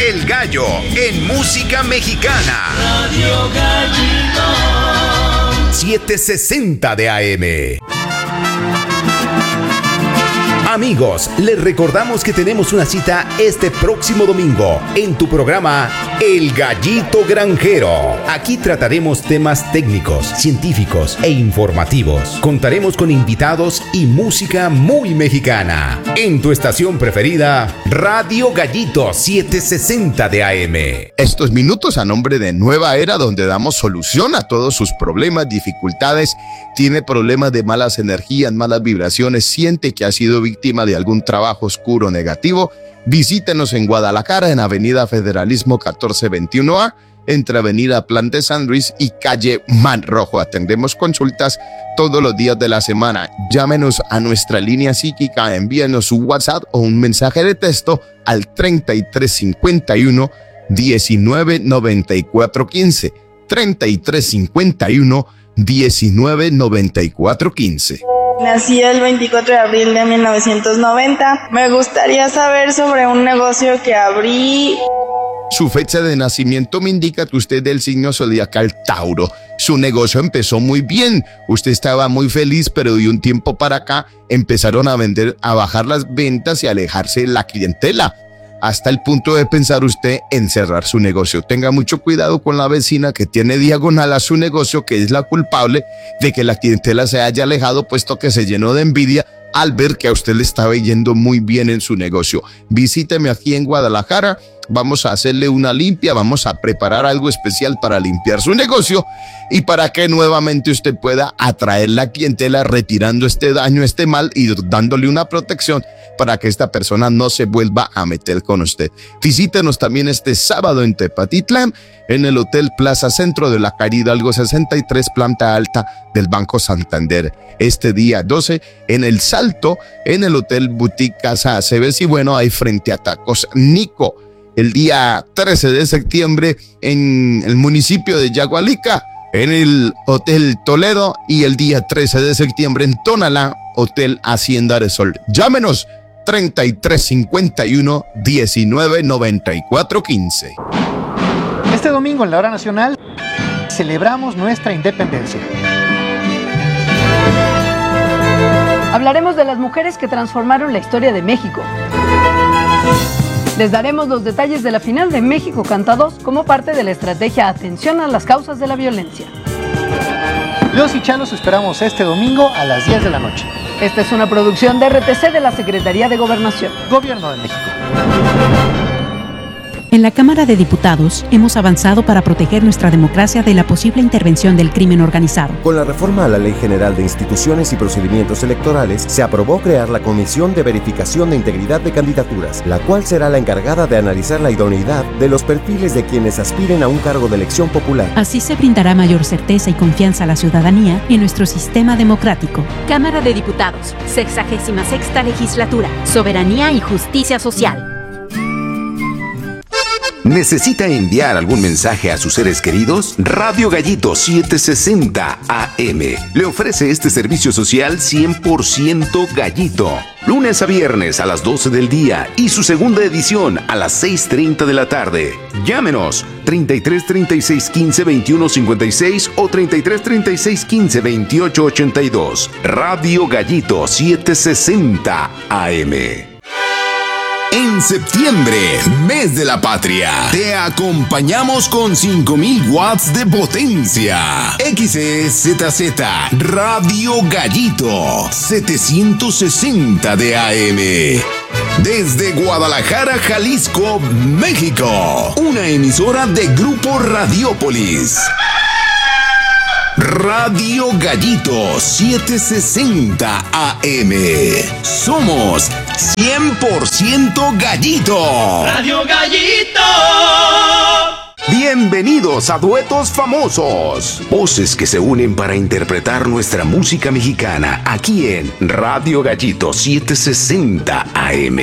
El Gallo en música mexicana. Radio Gallito. 760 de AM. Amigos, les recordamos que tenemos una cita este próximo domingo en tu programa El Gallito Granjero. Aquí trataremos temas técnicos, científicos e informativos. Contaremos con invitados y música muy mexicana. En tu estación preferida, Radio Gallito 760 de AM. Estos minutos a nombre de Nueva Era, donde damos solución a todos sus problemas, dificultades. Tiene problemas de malas energías, malas vibraciones, siente que ha sido víctima de algún trabajo oscuro negativo. Visítenos en Guadalajara, en Avenida Federalismo 1421A, entre Avenida Plan de San Luis y Calle Man Rojo. Atendemos consultas todos los días de la semana. Llámenos a nuestra línea psíquica, envíenos su WhatsApp o un mensaje de texto al 3351 199415. 3351 199415. Nací el 24 de abril de 1990. Me gustaría saber sobre un negocio que abrí. Su fecha de nacimiento me indica que usted es del signo zodiacal Tauro. Su negocio empezó muy bien. Usted estaba muy feliz, pero de un tiempo para acá empezaron a bajar las ventas y a alejarse la clientela, hasta el punto de pensar usted en cerrar su negocio. Tenga mucho cuidado con la vecina que tiene diagonal a su negocio, que es la culpable de que la clientela se haya alejado, puesto que se llenó de envidia al ver que a usted le estaba yendo muy bien en su negocio. Visíteme aquí en Guadalajara. Vamos a hacerle una limpia, vamos a preparar algo especial para limpiar su negocio y para que nuevamente usted pueda atraer la clientela, retirando este daño, este mal y dándole una protección para que esta persona no se vuelva a meter con usted. Visítenos también este sábado en Tepatitlán, en el Hotel Plaza Centro de la calle Hidalgo 63, planta alta del Banco Santander. Este día 12 en El Salto, en el Hotel Boutique Casa Aceves, y bueno, ahí frente a Tacos Nico. El día 13 de septiembre en el municipio de Yagualica, en el Hotel Toledo, y el día 13 de septiembre en Tonalá, Hotel Hacienda de Sol. Llámenos 3351 199415. Este domingo en la Hora Nacional celebramos nuestra independencia. Hablaremos de las mujeres que transformaron la historia de México. Les daremos los detalles de la final de México Canta 2 como parte de la estrategia Atención a las causas de la violencia. Los y Chalos esperamos este domingo a las 10 de la noche. Esta es una producción de RTC de la Secretaría de Gobernación. Gobierno de México. En la Cámara de Diputados hemos avanzado para proteger nuestra democracia de la posible intervención del crimen organizado. Con la reforma a la Ley General de Instituciones y Procedimientos Electorales, se aprobó crear la Comisión de Verificación de Integridad de Candidaturas, la cual será la encargada de analizar la idoneidad de los perfiles de quienes aspiren a un cargo de elección popular. Así se brindará mayor certeza y confianza a la ciudadanía en nuestro sistema democrático. Cámara de Diputados, 66ª Legislatura, Soberanía y Justicia Social. ¿Necesita enviar algún mensaje a sus seres queridos? Radio Gallito 760 AM le ofrece este servicio social 100% gallito. Lunes a viernes a las 12 del día y su segunda edición a las 6:30 de la tarde. Llámenos 33 36 15 21 56 o 33 36 15 28 82. Radio Gallito 760 AM. En septiembre, mes de la patria, te acompañamos con 5000 watts de potencia. XEZZ Radio Gallito 760 de AM. Desde Guadalajara, Jalisco, México. Una emisora de Grupo Radiópolis. Radio Gallito 760 AM. Somos 100% Gallito. Radio Gallito. Bienvenidos a Duetos Famosos. Voces que se unen para interpretar nuestra música mexicana aquí en Radio Gallito 760 AM.